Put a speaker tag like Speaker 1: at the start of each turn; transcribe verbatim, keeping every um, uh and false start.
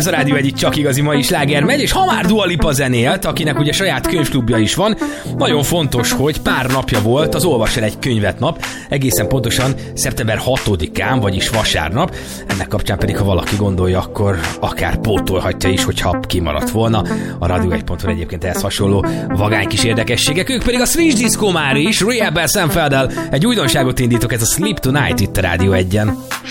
Speaker 1: Ez a Rádió egyik csak igazi mai sláger megy, és ha már Dua Lipa zenélt, akinek ugye saját könyvklubja is van, nagyon fontos, hogy pár napja volt az Olvas el egy könyvet nap, egészen pontosan szeptember hatodikán, vagyis vasárnap. Ennek kapcsán pedig, ha valaki gondolja, akkor akár pótolhatja is, hogyha kimaradt volna. A rádió egy pont hu egyébként ehhez hasonló vagány kis érdekességek. Ők pedig a Switch Disco már is, Rehab-el, Sam Felddel egy újdonságot indítok, ez a Sleep Tonight itt a Rádió egyen.